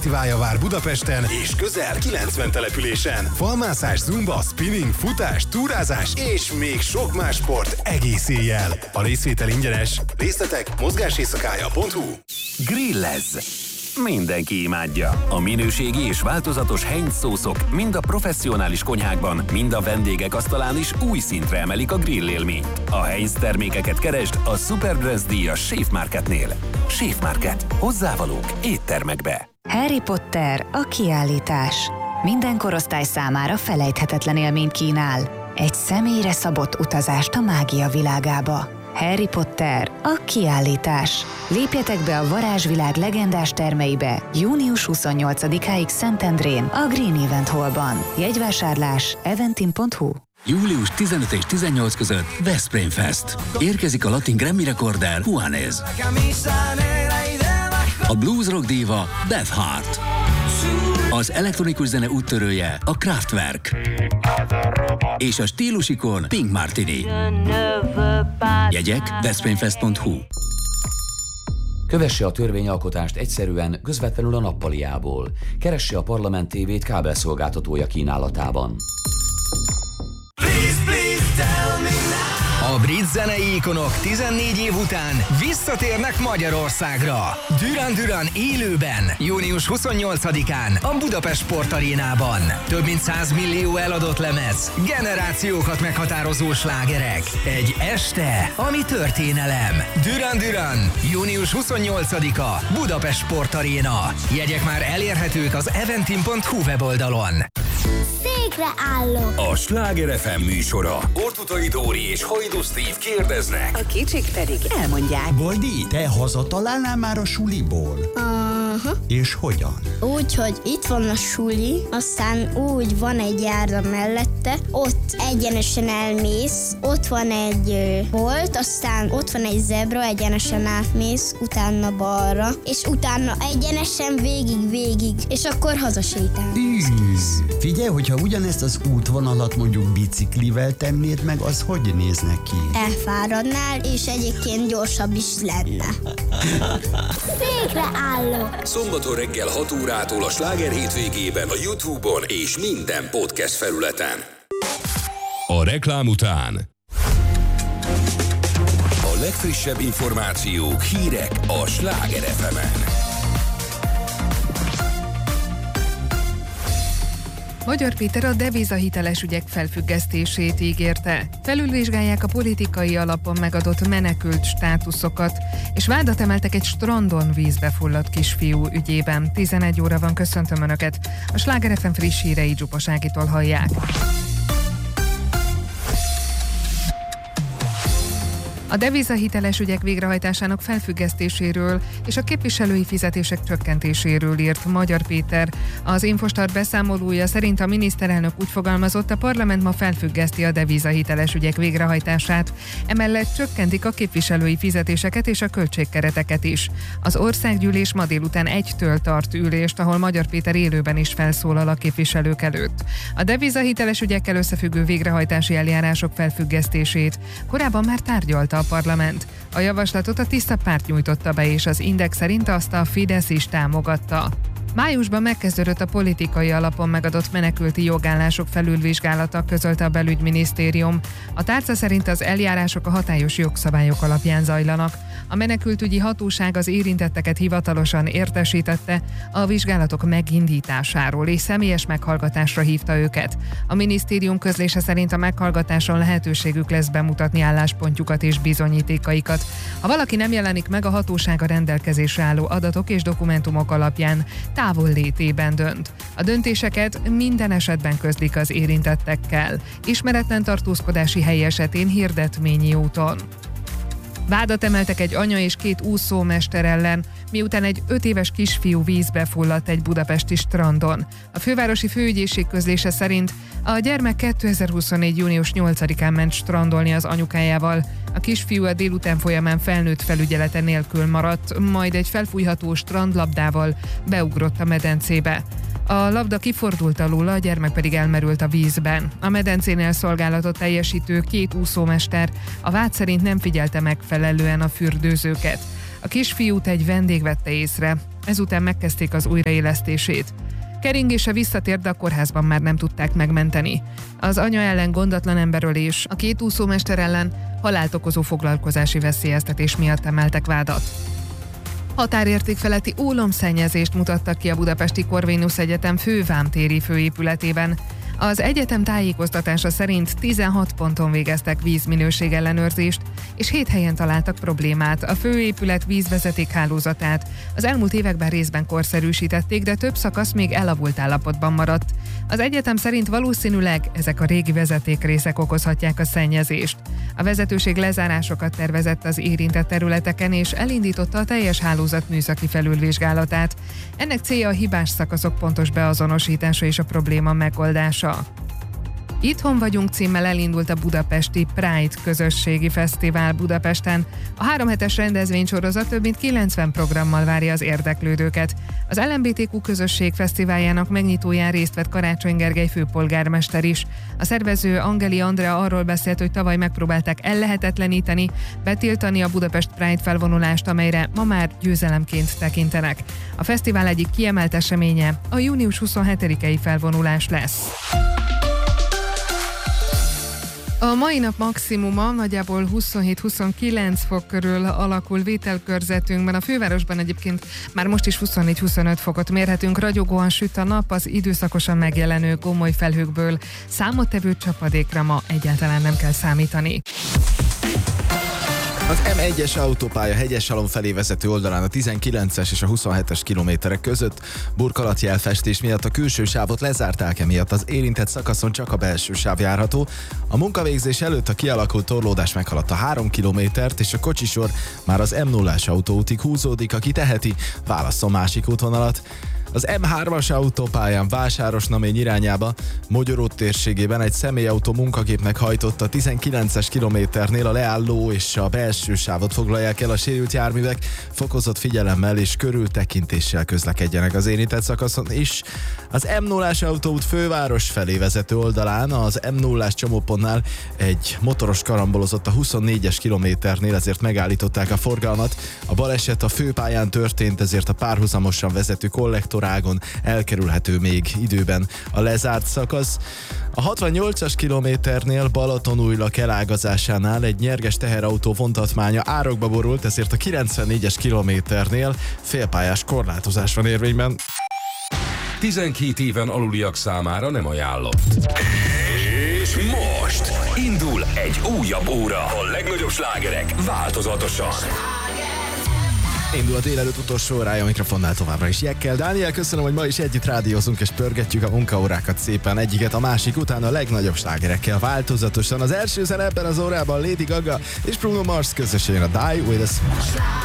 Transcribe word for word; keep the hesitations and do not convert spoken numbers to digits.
fesztiválja vár Budapesten és közel kilencven településen. Falmászás, zumba, spinning, futás, túrázás és még sok más sport egész éjjel. A részvétel ingyenes. Részletek mozgáséjszakája pont hu. Grillezz! Mindenki imádja. A minőségi és változatos Heinz szószok mind a professzionális konyhákban, mind a vendégek asztalán is új szintre emelik a grillélményt. A Heinz termékeket keresd a Superbrands díjas Chef Marketnél. Chef Market. Hozzávalók éttermekbe. Harry Potter, a kiállítás. Minden korosztály számára felejthetetlen élményt kínál. Egy személyre szabott utazást a mágia világába. Harry Potter, a kiállítás. Lépjetek be a varázsvilág legendás termeibe június huszonnyolcadikáig Szentendrén, a Green Event Hallban. Jegyvásárlás eventim pont hu. július tizenöt és tizennyolc között Veszprém Fest. Érkezik a latin Grammy rekorder Juanes. A blues rock díva Beth Hart. Az elektronikus zene úttörője a Kraftwerk. És a stílusikon Pink Martini. Jegyek veszprémfest pont hu. Kövesse a törvényalkotást egyszerűen, közvetlenül a nappaliából. Keresse a Parlament té vét kábelszolgáltatója kínálatában. Please, please tell me now. A brit zenei ikonok tizennégy év után visszatérnek Magyarországra. Duran Duran élőben, június huszonnyolcadikán a Budapest Sportarénában. Több mint száz millió eladott lemez, generációkat meghatározó slágerek. Egy este, ami történelem. Duran Duran, június huszonnyolcadika, Budapest Sportaréna. Jegyek már elérhetők az eventim pont hu weboldalon. Székre állok. A Sláger ef em műsora. Ortutai Dóri és Hajdú Steve kérdeznek. A kicsik pedig elmondják. Boldi, te hazatalálnál már a suliból? Aha. És hogyan? Úgy, hogy itt van a suli, aztán úgy van egy járda mellette, ott egyenesen elmész, ott van egy ö, bolt, aztán ott van egy zebra, egyenesen átmész, utána balra, és utána egyenesen végig-végig, és akkor hazasétálsz. Íz. Figyelj, hogyha ugyanezt az útvonalat mondjuk biciklivel tennéd meg, az hogy nézne ki? Elfáradnál, és egyébként gyorsabb is lenne. Székre állok. Szombaton reggel hat órától a Sláger hétvégében a YouTube-on és minden podcast felületen. A reklám után a legfrissebb információk, hírek a Sláger ef emen. Magyar Péter a devizahiteles ügyek felfüggesztését ígérte. Felülvizsgálják a politikai alapon megadott menekült státuszokat, és vádat emeltek egy strandon vízbe fulladt kisfiú ügyében. tizenegy óra van, köszöntöm Önöket. A Sláger ef em friss hírei Zsupas Ágitól hallják. A devizahiteles ügyek végrehajtásának felfüggesztéséről és a képviselői fizetések csökkentéséről írt Magyar Péter. Az Infostart beszámolója szerint a miniszterelnök úgy fogalmazott, a parlament ma felfüggeszti a devizahiteles ügyek végrehajtását. Emellett csökkentik a képviselői fizetéseket és a költségkereteket is. Az országgyűlés ma délután egytől tart ülést, ahol Magyar Péter élőben is felszólal a képviselők előtt. A devizahiteles ügyekkel összefüggő végrehajtási eljárások felfüggesztését korábban már tárgyalta a parlament. A javaslatot a Tiszta Párt nyújtotta be, és az Index szerint azt a Fidesz is támogatta. Májusban megkezdődött a politikai alapon megadott menekülti jogállások felülvizsgálata, közölte a belügyminisztérium. A tárca szerint az eljárások a hatályos jogszabályok alapján zajlanak. A menekültügyi hatóság az érintetteket hivatalosan értesítette a vizsgálatok megindításáról, és személyes meghallgatásra hívta őket. A minisztérium közlése szerint a meghallgatáson lehetőségük lesz bemutatni álláspontjukat és bizonyítékaikat. Ha valaki nem jelenik meg, a hatóság a rendelkezésre álló adatok és dokumentumok alapján távollétében dönt. A döntéseket minden esetben közlik az érintettekkel. Ismeretlen tartózkodási hely esetén hirdetményi úton. Vádat emeltek egy anya és két úszómester ellen, miután egy öt éves kisfiú vízbe fulladt egy budapesti strandon. A fővárosi főügyészség közlése szerint a gyermek kétezer-huszonnégy. június nyolcadikán ment strandolni az anyukájával. A kisfiú a délután folyamán felnőtt felügyelete nélkül maradt, majd egy felfújható strandlabdával beugrott a medencébe. A labda kifordult alól, a gyermek pedig elmerült a vízben. A medencénél szolgálatot teljesítő két úszómester a vád szerint nem figyelte megfelelően a fürdőzőket. A kisfiút egy vendég vette észre. ezután megkezdték az újraélesztését. Keringése visszatért, de a kórházban már nem tudták megmenteni. Az anya ellen gondatlan emberölés, a két úszómester ellen halált okozó foglalkozási veszélyeztetés miatt emeltek vádat. Határérték feletti ólomszennyezést mutattak ki a Budapesti Corvinus Egyetem fővámtéri főépületében. Az egyetem tájékoztatása szerint tizenhat ponton végeztek vízminőségellenőrzést, és hét helyen találtak problémát. A főépület vízvezetékhálózatát az elmúlt években részben korszerűsítették, de több szakasz még elavult állapotban maradt. Az egyetem szerint valószínűleg ezek a régi vezetékrészek okozhatják a szennyezést. A vezetőség lezárásokat tervezett az érintett területeken, és elindította a teljes hálózat műszaki felülvizsgálatát. Ennek célja a hibás szakaszok pontos beazonosítása és a probléma megoldása. Itthon vagyunk címmel elindult a budapesti Pride közösségi fesztivál Budapesten. A háromhetes rendezvénysorozat több mint kilencven programmal várja az érdeklődőket. Az el em bé té kú közösség fesztiváljának megnyitóján részt vett Karácsony Gergely főpolgármester is. A szervező Angeli Andrea arról beszélt, hogy tavaly megpróbálták ellehetetleníteni, betiltani a Budapest Pride felvonulást, amelyre ma már győzelemként tekintenek. A fesztivál egyik kiemelt eseménye a június huszonhetedikei felvonulás lesz. A mai nap maximuma nagyjából huszonhét-huszonkilenc fok körül alakul vételkörzetünkben. A fővárosban egyébként már most is huszonnégy-huszonöt fokot mérhetünk. Ragyogóan süt a nap, az időszakosan megjelenő gomoly felhőkből számottevő csapadékra ma egyáltalán nem kell számítani. Az em egyes autópálya Hegyeshalom felé vezető oldalán a tizenkilences és a huszonhetes kilométerek között burkolatjelfestés miatt a külső sávot lezárták, emiatt az érintett szakaszon csak a belső sáv járható. A munkavégzés előtt a kialakult torlódás meghaladta három kilométert, és a kocsisor már az em nullás autóútig húzódik, aki teheti, válasszon másik útvonalat. Az em hármas autópályán Vásáros-Namény irányába, Mogyoró térségében egy személyautó munkagépnek hajtott a tizenkilences kilométernél a leálló és a belső sávot foglalják el a sérült járművek, fokozott figyelemmel és körültekintéssel közlekedjenek az érintett szakaszon is. Az em nullás autóút főváros felé vezető oldalán az em nullás csomópontnál egy motoros karambolozott a huszonnégyes kilométernél, ezért megállították a forgalmat. A baleset a főpályán történt, ezért a párhuzamosan vezető kollektor ágon elkerülhető még időben a lezárt szakasz. A hatvannyolcas kilométernél Balatonújlak elágazásánál egy nyerges teherautó vontatmánya árokba borult, ezért a kilencvennégyes kilométernél félpályás korlátozás van érvényben. tizenkét éven aluliak számára nem ajánlott. És most indul egy újabb óra. A legnagyobb slágerek változatosan. Indul a délelőtt utolsó órája, a mikrofonnál továbbra is Jekkel. Dániel, köszönöm, hogy ma is együtt rádiózunk és pörgetjük a munkaórákat szépen egyiket a másik után a legnagyobb slágerekkel változatosan. Az első zene ebben az órában Lady Gaga és Bruno Mars közösen a Die With A Smile.